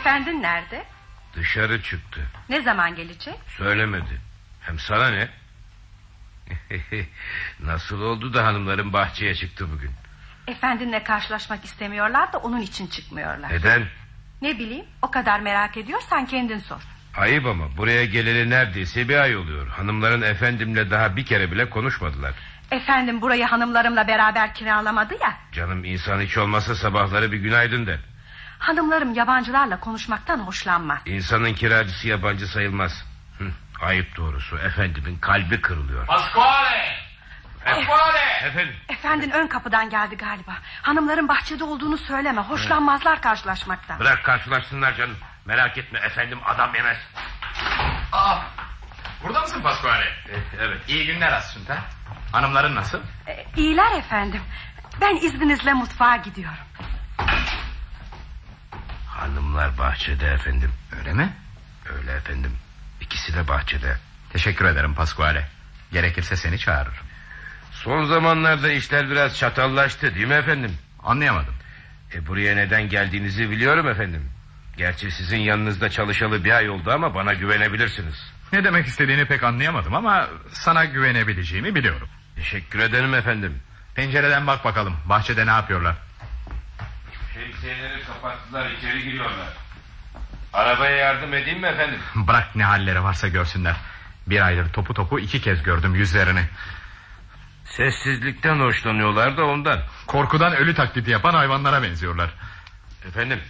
Efendin nerede? Dışarı çıktı. Ne zaman gelecek? Söylemedi. Hem sana ne? Nasıl oldu da hanımların bahçeye çıktı bugün? Efendinle karşılaşmak istemiyorlar da onun için çıkmıyorlar. Neden? Ne bileyim, o kadar merak ediyorsan kendin sor. Ayıp ama buraya geleli neredeyse bir ay oluyor. Hanımların efendimle daha bir kere bile konuşmadılar. Efendim burayı hanımlarımla beraber kiralamadı ya. Canım, insan hiç olmazsa sabahları bir günaydın der. Hanımlarım yabancılarla konuşmaktan hoşlanmaz. İnsanın kiracısı yabancı sayılmaz. Ayıp doğrusu, efendimin kalbi kırılıyor. Pasquale! Efendim? Efendin ön kapıdan geldi galiba. Hanımların bahçede olduğunu söyleme, hoşlanmazlar karşılaşmaktan. Bırak karşılaşsınlar canım. Merak etme, efendim adam yemez. Burada mısın Pasquale? Evet. İyi günler Assunta. Hanımların nasıl? İyiler efendim. Ben izninizle mutfağa gidiyorum. Hanımlar bahçede efendim. Öyle mi? Öyle efendim. İkisi de bahçede. Teşekkür ederim Pasquale. Gerekirse seni çağırırım. Son zamanlarda işler biraz çatallaştı değil mi efendim? Anlayamadım. Buraya neden geldiğinizi biliyorum efendim. Gerçi sizin yanınızda çalışalı bir ay oldu ama bana güvenebilirsiniz. Ne demek istediğini pek anlayamadım ama sana güvenebileceğimi biliyorum. Teşekkür ederim efendim. Pencereden bak bakalım, bahçede ne yapıyorlar? Şemsiyeleri kapattılar, içeri giriyorlar. Arabaya yardım edeyim mi efendim? Bırak, ne halleri varsa görsünler. Bir aydır topu topu 2 kez gördüm yüzlerini. Sessizlikten hoşlanıyorlar da ondan. Korkudan ölü taklidi yapan hayvanlara benziyorlar. Efendim,